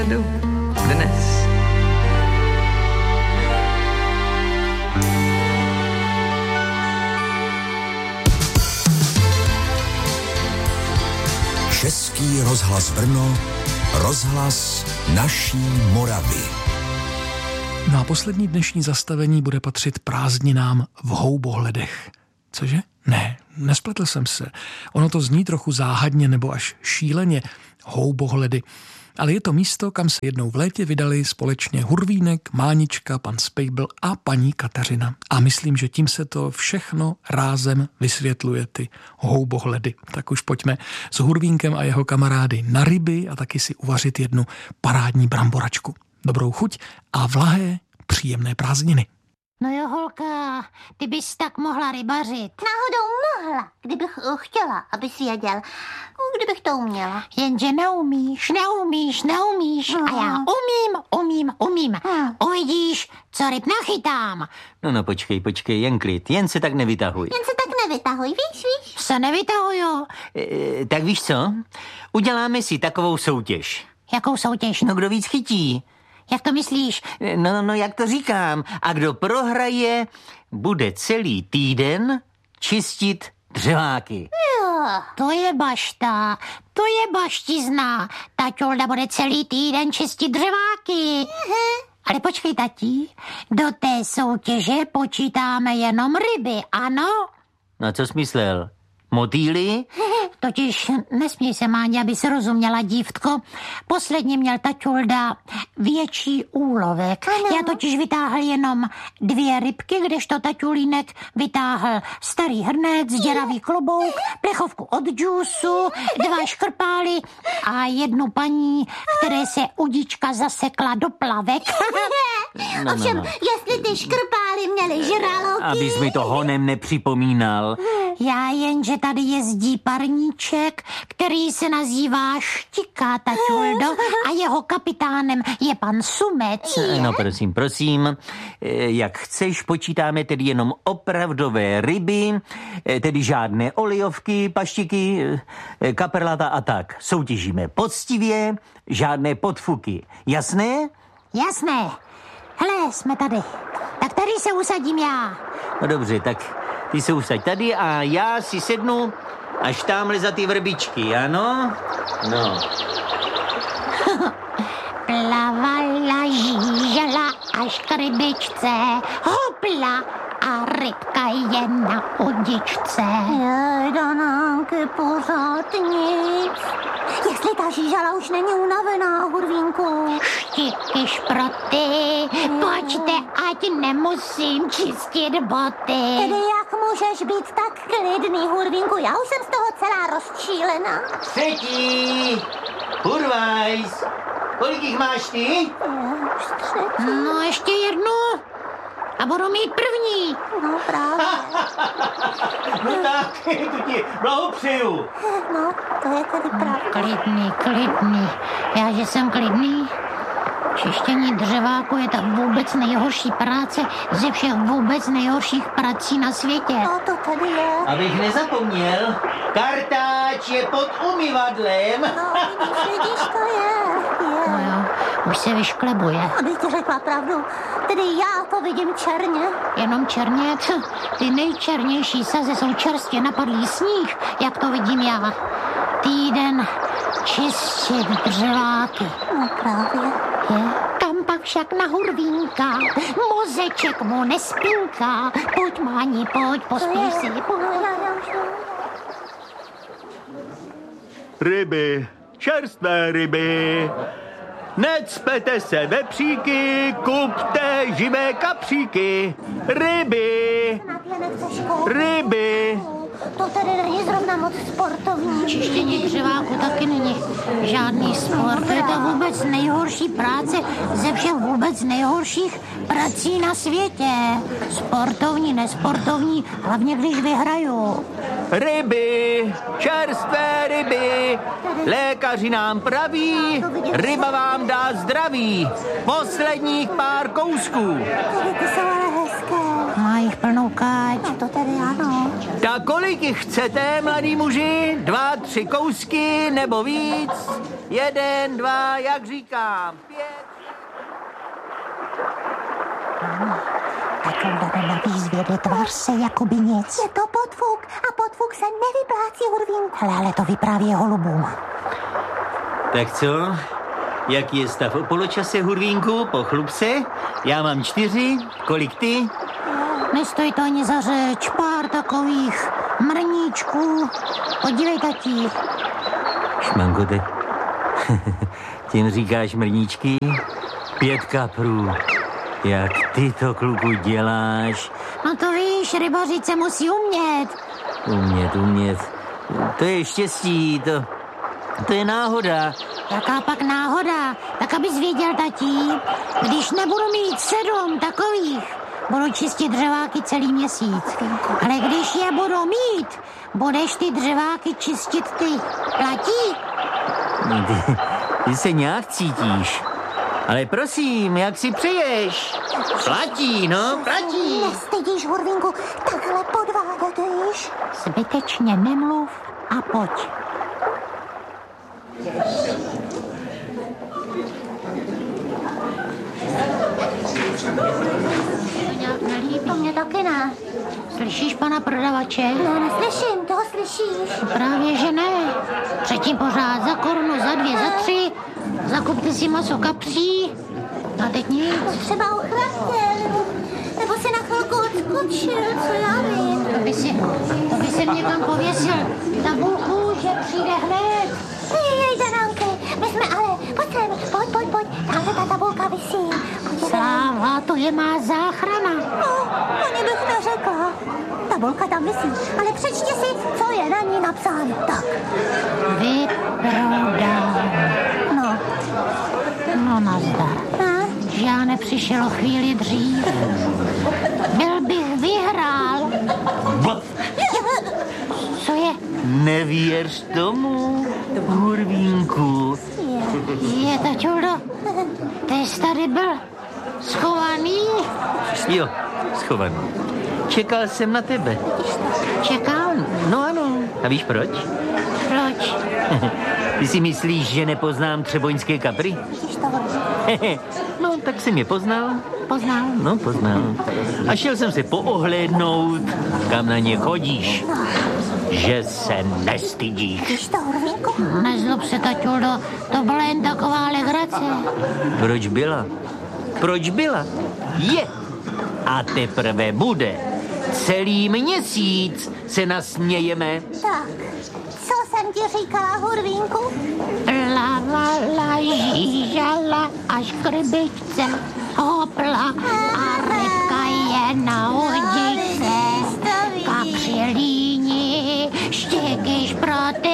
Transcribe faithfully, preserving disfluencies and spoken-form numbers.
Dnes. Český rozhlas Brno, rozhlas naší Moravy. No a poslední dnešní zastavení bude patřit prázdninám v Houbohledech. Cože? Ne, nespletl jsem se. Ono to zní trochu záhadně nebo až šíleně. Houbohledy. Ale je to místo, kam se jednou v létě vydali společně Hurvínek, Mánička, pan Spejbl a paní Kateřina. A myslím, že tím se to všechno rázem vysvětluje, ty houbohledy. Tak už pojďme s Hurvínkem a jeho kamarády na ryby a taky si uvařit jednu parádní bramboračku. Dobrou chuť a vlahé, příjemné prázdniny. No jo, holka, ty bys tak mohla rybařit. Náhodou mohla, kdybych chtěla, aby si jeděl. Kdybych to uměla. Jenže neumíš, neumíš, neumíš. No. A já umím, umím, umím. Hmm. Uvidíš, co ryb nachytám. No, no, počkej, počkej, jen klid, jen se tak nevytahuj. Jen se tak nevytahuj, víš, víš? Se nevytahuju. E, tak víš co? Uděláme si takovou soutěž. Jakou soutěž? No, kdo víc chytí? Jak to myslíš? No, no, no, jak to říkám. A kdo prohraje, bude celý týden čistit dřeváky. Jo. To je bašta, to je baštizna. Taťolda bude celý týden čistit dřeváky. Uh-huh. Ale počkej, tati, do té soutěže počítáme jenom ryby, ano? No, co jsi myslel? Motýly? Totiž nesmí se, Máňa, aby se rozuměla, dívtko. Posledně měl taťulda větší úlovek. Ano. Já totiž vytáhl jenom dvě rybky, kdežto taťulínek vytáhl starý hrnec, děravý klobouk, plechovku od džusu, dva škrpály a jednu paní, které se udička zasekla do plavek. No, Ovšem, no, no. jestli ty škrpály měly žraloky... Abys mi to honem nepřipomínal. Já jenže tady jezdí parníček, který se nazývá Štika, taťuldo, a jeho kapitánem je pan Sumec. No, prosím, prosím. Jak chceš, počítáme tedy jenom opravdové ryby, tedy žádné olejovky, paštiky, kaperlata a tak. Soutěžíme poctivě, žádné podfuky. Jasné? Jasné. Hele, jsme tady. Tak tady se usadím já. No dobře, tak ty se usaď tady a já si sednu až tamhle za ty vrbičky, ano? No. Plavala, žížela až k rybičce, hopla a rybka je na udičce. Jej, Danánky, pořád nic. Jestli ta žížala už není unavená, Hurvínku. Štiky, šproty, pojďte, ať nemusím čistit boty. Tedy jak můžeš být tak klidný, Hurvínku? Já už jsem z toho celá rozčílená. Třetí! Hurvajs! Kolik jich máš ty? Už třetí. No ještě jednu a budu mít první. No právě. No tak, to ti blahopřeju. No, to je tedy pravda. Klidný, klidný. Já, že jsem klidný? Čištění dřeváku je ta vůbec nejhorší práce ze všech vůbec nejhorších prací na světě. No, to tady je. Abych nezapomněl, kartáč je pod umyvadlem. No, vidíš, vidíš, to je. je. No jo, už se vyšklebuje. Abych ti řekla pravdu, tedy já to vidím černě. Jenom černě? Ty nejčernější saze jsou čerstvě napadlý sníh, jak to vidím já. Týden čistit dřeváky. No právě. Je? Kam pak však na Hurvínka? Mozeček mu nespinká. Pojď, Máni, pojď, pospíš si. Pojď. Ryby, čerstvé ryby. Necpete se vepříky, kupte živé kapříky. Ryby, ryby. To tedy není zrovna moc sportovní. Čištění dřeváku taky není žádný sport. To je to vůbec nejhorší práce ze všech vůbec nejhorších prací na světě. Sportovní, nesportovní, hlavně když vyhraju. Ryby, čerstvé ryby. Lékaři nám praví, ryba vám dá zdraví. Posledních pár kousků. Tady ty jsou ale hezké. Mají jich plnou káč. No to tedy ano. Tak kolik jich chcete, mladí muži? Dva, tři kousky nebo víc? Jeden, dva, jak říkám, pět. Tačulda na výzvě tvář se jako by nic. Je to podfuk a podfuk se nevyplácí, Hurvínku. Ale, ale to vypráví holubům. Tak co? Jaký je stav o poločase, Hurvínku? Pochlup se. Já mám čtyři. Kolik ty? Nestoj to ani za řeč. Pár takových mrníčků. Podívej, tatí. Šmangote. Tím říkáš mrníčky? Pět kaprů. Jak ty to, kluku, děláš? No to víš, rybařit se musí umět. Umět, umět. To je štěstí, to... To je náhoda. Jaká pak náhoda? Tak abys věděl, tatí, když nebudu mít sedm takových, budu čistit dřeváky celý měsíc. Ale když je budu mít, budeš ty dřeváky čistit ty. Platí? Ty, ty se nějak cítíš. Ale prosím, jak si přeješ? Platí, no, platí. Nestydíš, Hurvínku, takhle podvádět, víš? Zbytečně nemluv a pojď. To mě taky ne. Slyšíš pana prodavače? No, neslyším, toho slyšíš. Právě, že ne. Předtím pořád za korunu, za dvě, za tři. Zakupte si maso kapří. A teď nic. Třeba ochratně, nebo, nebo si na chvilku odskočil, co já vím. To by si, to by si někam pověsil tabulku, že přijde hned. Jej, Danánky, my jsme ale, pojď sem, pojď, pojď, pojď, tamhle ta tabulka visí. Sláva, to je má záchrana. No, ani bych neřekla. Tabulka tam visí, ale přečti si, co je na ní napsáno. Tak. Vyprodám. No. No nazdar. A? Že já nepřišel o chvíli dřív. Byl bych vyhrál. Co je? Nevěř tomu, Hurvínku. Je, taťuldo, ty jsi tady byl schovaný? Jo, schovaný. Čekal jsem na tebe. Čekal? No ano. A víš proč? Proč? Ty si myslíš, že nepoznám třeboňské kapry? No, tak jsem je poznal. Poznal. No, poznal. A šel jsem se poohlédnout, kam na ně chodíš. Že se nestydíš. Víš to, Hurvínku? Nezlob se, taťuldo, to byla jen taková legrace. Proč byla? Proč byla? Je. A teprve bude. Celý měsíc se nasmějeme. Tak, co jsem ti říkala, Hurvínku? Plavala, žížala až k rybičce, hopla a rybka je na udičce. Kapři líni, štěky šproty